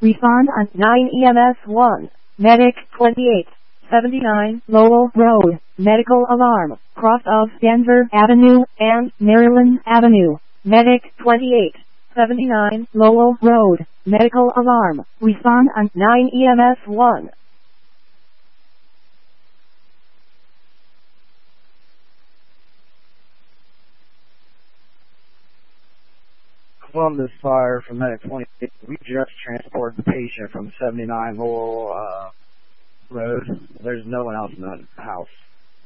Respond on 9 EMS 1. Medic 2879 Lowell Road. Medical alarm. Cross of Denver Avenue and Maryland Avenue. Medic 2879 Lowell Road. Medical alarm. Respond on 9 EMS 1. Columbus Fire from Medic 28. We just transported the patient from 79 Lowell Road. There's no one else in the house.